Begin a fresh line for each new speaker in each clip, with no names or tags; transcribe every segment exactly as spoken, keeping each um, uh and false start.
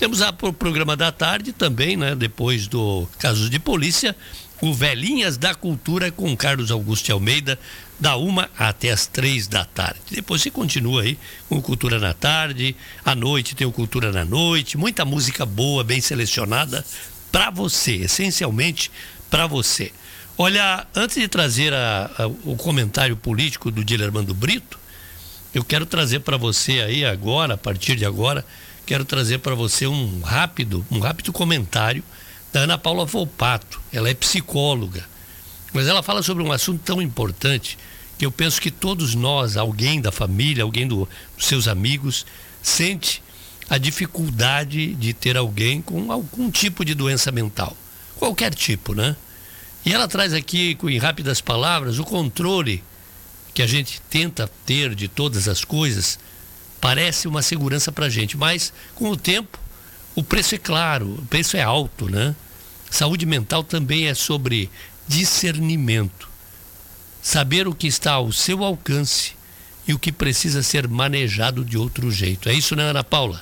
Temos a, o programa da tarde também, né? Depois do Casos de Polícia, o Velhinhas da Cultura com Carlos Augusto de Almeida, da uma até as três da tarde. Depois você continua aí com Cultura na tarde, à noite tem o Cultura na noite, muita música boa, bem selecionada para você, essencialmente para você. Olha, antes de trazer a, a, o comentário político do Dile Armando Brito, eu quero trazer para você aí agora, a partir de agora, quero trazer para você um rápido, um rápido comentário da Ana Paula Volpato. Ela é psicóloga, mas ela fala sobre um assunto tão importante que eu penso que todos nós, alguém da família, alguém do, dos seus amigos, sente a dificuldade de ter alguém com algum tipo de doença mental, qualquer tipo, né? E ela traz aqui, em rápidas palavras, o controle que a gente tenta ter de todas as coisas. Parece uma segurança para a gente, mas com o tempo o preço é claro, o preço é alto, né? Saúde mental também é sobre discernimento, saber o que está ao seu alcance e o que precisa ser manejado de outro jeito. É isso, né, Ana Paula?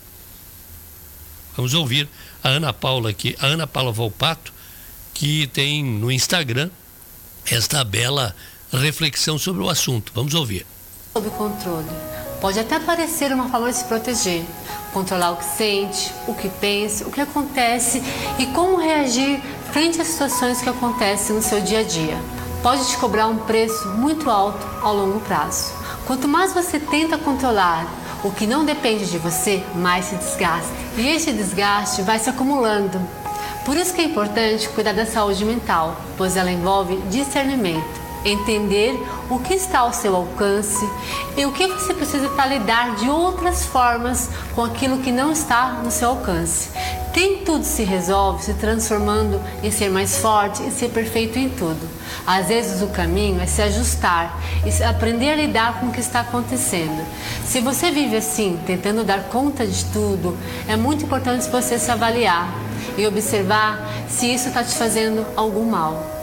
Vamos ouvir a Ana Paula aqui, a Ana Paula Volpato, que tem no Instagram esta bela reflexão sobre o assunto. Vamos ouvir.
Sob controle. Pode até parecer uma forma de se proteger, controlar o que sente, o que pensa, o que acontece e como reagir frente às situações que acontecem no seu dia a dia. Pode te cobrar um preço muito alto ao longo prazo. Quanto mais você tenta controlar o que não depende de você, mais se desgasta. E esse desgaste vai se acumulando. Por isso que é importante cuidar da saúde mental, pois ela envolve discernimento. Entender o que está ao seu alcance e o que você precisa para lidar de outras formas com aquilo que não está no seu alcance. Nem tudo se resolve se transformando em ser mais forte e ser perfeito em tudo. Às vezes o caminho é se ajustar e aprender a lidar com o que está acontecendo. Se você vive assim, tentando dar conta de tudo, é muito importante você se avaliar e observar se isso está te fazendo algum mal.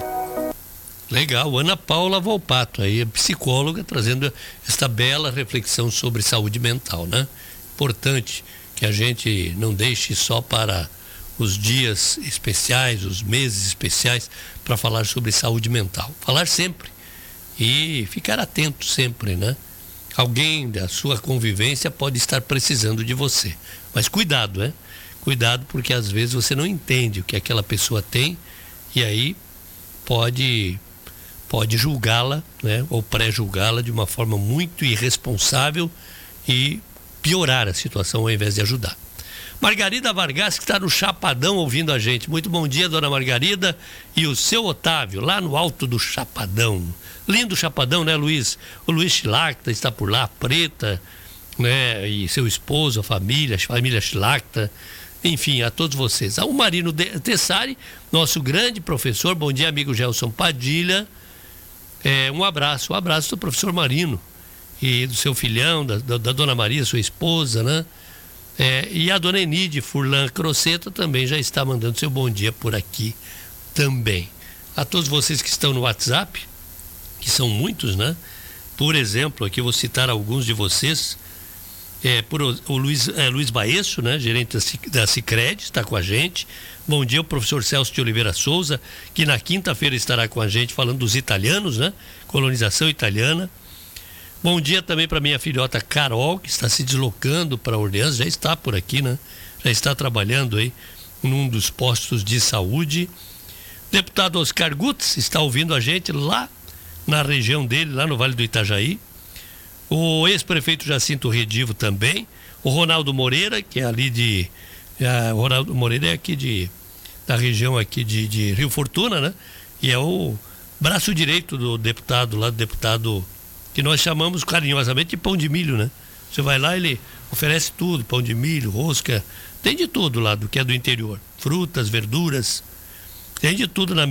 Legal, Ana Paula Volpato, aí, psicóloga, trazendo esta bela reflexão sobre saúde mental, né? Importante que a gente não deixe só para os dias especiais, os meses especiais, para falar sobre saúde mental. Falar sempre e ficar atento sempre, né? Alguém da sua convivência pode estar precisando de você, mas cuidado, né? Cuidado, porque às vezes você não entende o que aquela pessoa tem e aí pode... pode julgá-la, né, ou pré-julgá-la de uma forma muito irresponsável e piorar a situação ao invés de ajudar. Margarida Vargas, que está no Chapadão ouvindo a gente. Muito bom dia, dona Margarida, e o seu Otávio, lá no alto do Chapadão. Lindo Chapadão, né, Luiz? O Luiz Schlachta está por lá, Preta, né, e seu esposo, a família, a família Schlachta, enfim, a todos vocês. O Marino Tessari, nosso grande professor, bom dia, amigo Gelson Padilha. É, um abraço, um abraço do professor Marino e do seu filhão, da, da, da dona Maria, sua esposa, né? É, e a dona Enide Furlan Croceta também já está mandando seu bom dia por aqui também. A todos vocês que estão no WhatsApp, que são muitos, né? Por exemplo, aqui eu vou citar alguns de vocês. É, por o, o Luiz, é, Luiz Baesso, né? Gerente da, da Sicredi, está com a gente. Bom dia, o professor Celso de Oliveira Souza, que na quinta-feira estará com a gente falando dos italianos, né? Colonização italiana. Bom dia também para minha filhota Carol, que está se deslocando para Orleans, já está por aqui, né? Já está trabalhando aí num dos postos de saúde. Deputado Oscar Gutz está ouvindo a gente lá na região dele, lá no Vale do Itajaí. O ex-prefeito Jacinto Redivo também. O Ronaldo Moreira, que é ali de... A, o Ronaldo Moreira é aqui de... da região aqui de, de Rio Fortuna, né? E é o braço direito do deputado lá, do deputado que nós chamamos carinhosamente de pão de milho, né? Você vai lá, ele oferece tudo, pão de milho, rosca, tem de tudo lá do que é do interior. Frutas, verduras, tem de tudo na